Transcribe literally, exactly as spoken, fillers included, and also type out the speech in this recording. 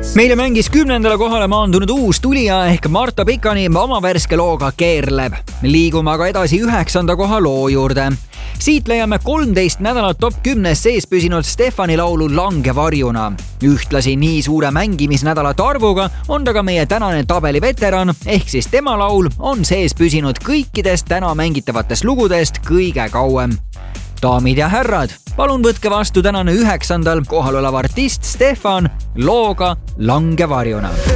Meile mängis kümnendale kohale maandunud uus tulija ehk Marta Pikani oma värske looga Keerleb. Liigume aga edasi üheksanda koha loo juurde. Siit leiame kolmteist nädalat top kümnes sees püsinud Stefani laulu Langevarjuna. Ühtlasi nii suure mängimisnädalate arvuga on ta ka meie tänane tabeli veteran, ehk siis tema laul on sees püsinud kõikidest täna mängitavatest lugudest kõige kauem. Daamid ja härrad, palun võtke vastu tänane üheksandal kohal olev artist Stefan looga Langevarjuna.